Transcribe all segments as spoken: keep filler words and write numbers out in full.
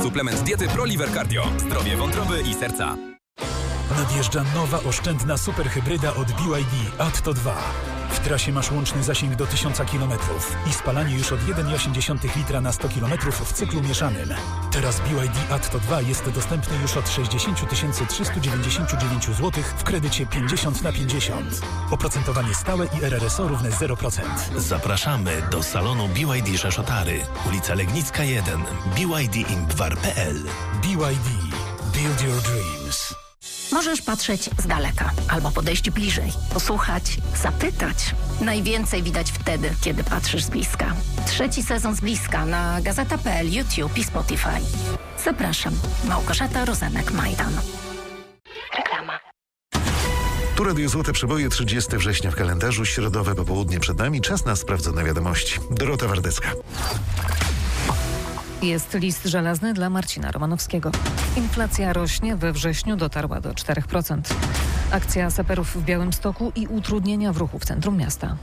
Suplement diety ProLiver Cardio. Zdrowie wątroby i serca. Nadjeżdża nowa oszczędna superhybryda od B Y D Atto dwa. W trasie masz łączny zasięg do tysiąc kilometrów i spalanie już od jeden przecinek osiem litra na sto kilometrów w cyklu mieszanym. Teraz B Y D Atto dwa jest dostępny już od sześćdziesiąt tysięcy trzysta dziewięćdziesiąt dziewięć złotych w kredycie pięćdziesiąt na pięćdziesiąt. Oprocentowanie stałe i R R S O równe zero procent. Zapraszamy do salonu B Y D Rzeszotary, ulica Legnicka jeden, b y d impwar kropka p l. B Y D. Build your dreams. Możesz patrzeć z daleka albo podejść bliżej, posłuchać, zapytać. Najwięcej widać wtedy, kiedy patrzysz z bliska. Trzeci sezon z bliska na gazeta kropka p l, YouTube i Spotify. Zapraszam. Małgorzata Rozenek-Majdan. Reklama. Tu Radio Złote Przeboje, trzydziestego września w kalendarzu, środowe popołudnie przed nami, czas na sprawdzone wiadomości. Dorota Wardecka. Jest list żelazny dla Marcina Romanowskiego. Inflacja rośnie, we wrześniu dotarła do czterech procent. Akcja saperów w Białymstoku i utrudnienia w ruchu w centrum miasta.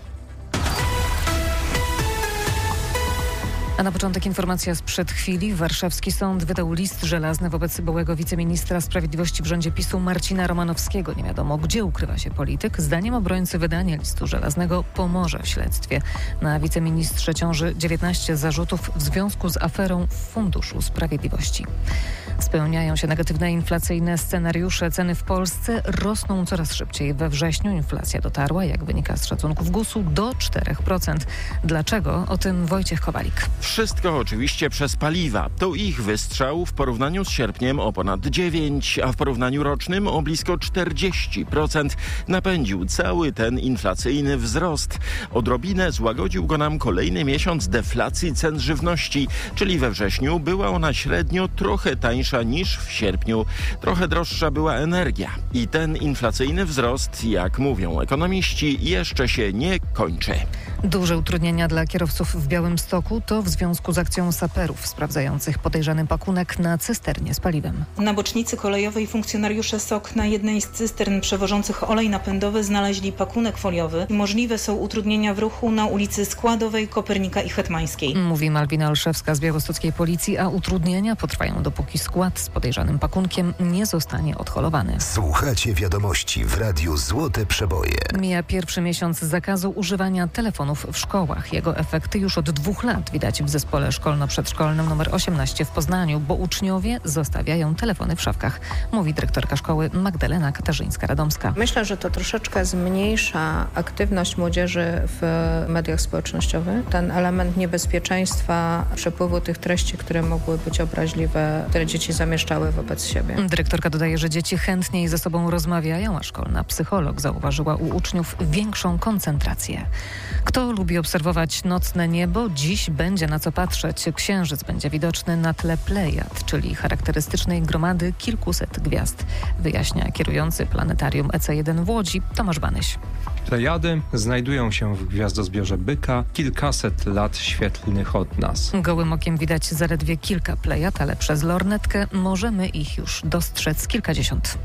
A na początek informacja sprzed chwili. Warszawski sąd wydał list żelazny wobec byłego wiceministra sprawiedliwości w rządzie PiSu Marcina Romanowskiego. Nie wiadomo, gdzie ukrywa się polityk. Zdaniem obrońcy wydanie listu żelaznego pomoże w śledztwie. Na wiceministrze ciąży dziewiętnaście zarzutów w związku z aferą w Funduszu Sprawiedliwości. Spełniają się negatywne inflacyjne scenariusze. Ceny w Polsce rosną coraz szybciej. We wrześniu inflacja dotarła, jak wynika z szacunków gusu, do czterech procent. Dlaczego? O tym Wojciech Kowalik. Wszystko oczywiście przez paliwa. To ich wystrzał w porównaniu z sierpniem o ponad dziewięć, a w porównaniu rocznym o blisko czterdzieści procent napędził cały ten inflacyjny wzrost. Odrobinę złagodził go nam kolejny miesiąc deflacji cen żywności, czyli we wrześniu była ona średnio trochę tańsza niż w sierpniu. Trochę droższa była energia. I ten inflacyjny wzrost, jak mówią ekonomiści, jeszcze się nie kończy. Duże utrudnienia dla kierowców w Białymstoku to w związku z akcją saperów sprawdzających podejrzany pakunek na cysternie z paliwem. Na bocznicy kolejowej funkcjonariusze S O K na jednej z cystern przewożących olej napędowy znaleźli pakunek foliowy i możliwe są utrudnienia w ruchu na ulicy Składowej, Kopernika i Hetmańskiej. Mówi Malwina Olszewska z białostockiej policji, a utrudnienia potrwają, dopóki skład z podejrzanym pakunkiem nie zostanie odholowany. Słuchacie wiadomości w Radiu Złote Przeboje. Mija pierwszy miesiąc zakazu używania telefonów w szkołach. Jego efekty już od dwóch lat widać w zespole szkolno-przedszkolnym numer osiemnaście w Poznaniu, bo uczniowie zostawiają telefony w szafkach, mówi dyrektorka szkoły Magdalena Katarzyńska-Radomska. Myślę, że to troszeczkę zmniejsza aktywność młodzieży w mediach społecznościowych. Ten element niebezpieczeństwa przepływu tych treści, które mogły być obraźliwe, które dzieci zamieszczały wobec siebie. Dyrektorka dodaje, że dzieci chętniej ze sobą rozmawiają, a szkolna psycholog zauważyła u uczniów większą koncentrację. Kto lubi obserwować nocne niebo? Dziś będzie na co patrzeć. Księżyc będzie widoczny na tle Plejad, czyli charakterystycznej gromady kilkuset gwiazd, wyjaśnia kierujący planetarium E C jeden w Łodzi Tomasz Banyś. Plejady znajdują się w gwiazdozbiorze Byka, kilkaset lat świetlnych od nas. Gołym okiem widać zaledwie kilka Plejad, ale przez lornetkę możemy ich już dostrzec kilkadziesiąt.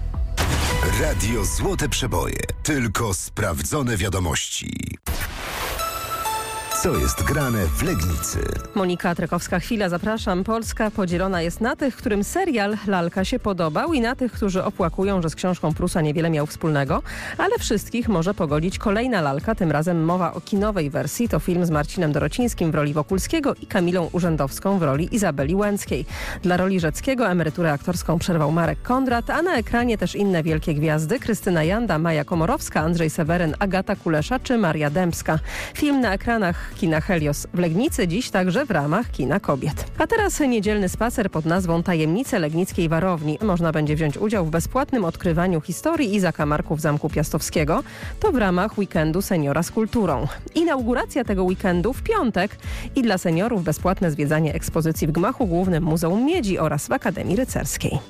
Radio Złote Przeboje. Tylko sprawdzone wiadomości. Co jest grane w Legnicy? Monika Trekowska-Chwila, zapraszam. Polska podzielona jest na tych, którym serial Lalka się podobał i na tych, którzy opłakują, że z książką Prusa niewiele miał wspólnego, ale wszystkich może pogodzić kolejna Lalka, tym razem mowa o kinowej wersji. To film z Marcinem Dorocińskim w roli Wokulskiego i Kamilą Urzędowską w roli Izabeli Łęckiej. Dla roli Rzeckiego emeryturę aktorską przerwał Marek Kondrat, a na ekranie też inne wielkie gwiazdy: Krystyna Janda, Maja Komorowska, Andrzej Seweryn, Agata Kulesza czy Maria Dębska. Film na ekranach kina Helios w Legnicy, dziś także w ramach Kina Kobiet. A teraz niedzielny spacer pod nazwą Tajemnice Legnickiej Warowni. Można będzie wziąć udział w bezpłatnym odkrywaniu historii i zakamarków Zamku Piastowskiego. To w ramach weekendu Seniora z kulturą. Inauguracja tego weekendu w piątek i dla seniorów bezpłatne zwiedzanie ekspozycji w gmachu głównym Muzeum Miedzi oraz w Akademii Rycerskiej.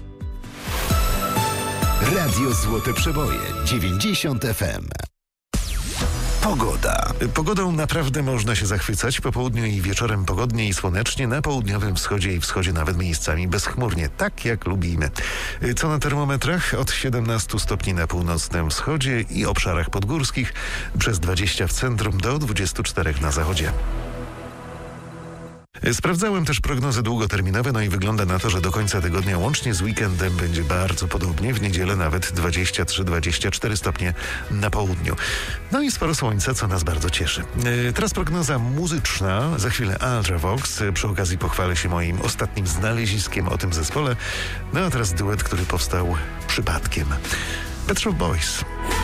Radio Złote Przeboje dziewięćdziesiąt F M. Pogoda. Pogodą naprawdę można się zachwycać. Po południu i wieczorem pogodnie i słonecznie. Na południowym wschodzie i wschodzie nawet miejscami bezchmurnie. Tak jak lubimy. Co na termometrach? Od siedemnastu stopni na północnym wschodzie i obszarach podgórskich. Przez dwadzieścia w centrum do dwudziestu czterech na zachodzie. Sprawdzałem też prognozy długoterminowe, no i wygląda na to, że do końca tygodnia łącznie z weekendem będzie bardzo podobnie. W niedzielę nawet dwadzieścia trzy dwadzieścia cztery stopnie na południu. No i sporo słońca, co nas bardzo cieszy. Yy, teraz prognoza muzyczna. Za chwilę Ultravox. Przy okazji pochwalę się moim ostatnim znaleziskiem o tym zespole. No a teraz duet, który powstał przypadkiem. Pet Shop Boys.